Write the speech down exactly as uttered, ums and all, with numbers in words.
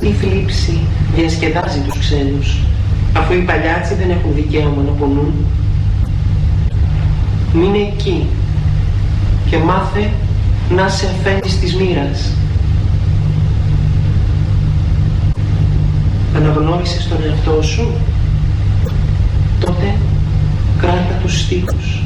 Αυτή η θλίψη διασκεδάζει τους ξένους, αφού οι παλιάτσι δεν έχουν δικαίωμα να πονούν. Μείνε εκεί και μάθε να σε αφέντης της μοίρας. Αναγνώρισες τον εαυτό σου? Τότε κράτα τους στίχους.